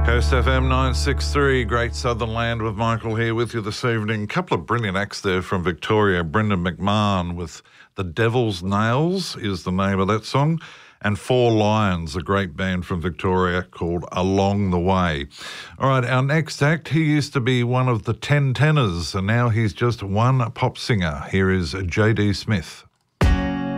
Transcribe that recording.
Coast FM 963, Great Southern Land with Michael here with you this evening. A couple of brilliant acts there from Victoria. Brendan McMahon with The Devil's Nails is the name of that song. And Four Lions, a great band from Victoria called Along the Way. All right, our next act, he used to be one of the 10 tenors and now he's just one pop singer. Here is J.D. Smith.